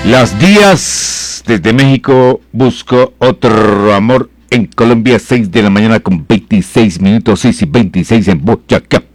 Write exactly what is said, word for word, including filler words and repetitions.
Las Díaz desde México busco otro amor en Colombia, seis de la mañana con veintiséis minutos, seis y veintiséis en Boyacá.